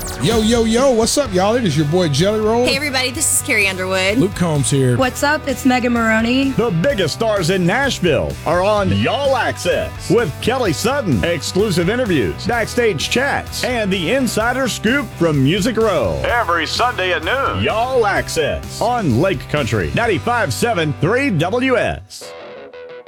Yo, yo, yo, what's up, y'all? It is your boy Jelly Roll. Hey, everybody, this is Carrie Underwood. Luke Combs here. What's up? It's Megan Maroney. The biggest stars in Nashville are on Y'all Access with Kelly Sutton. Exclusive interviews, backstage chats, and the insider scoop from Music Row. Every Sunday at noon. Y'all Access on Lake Country 95.7 3WS.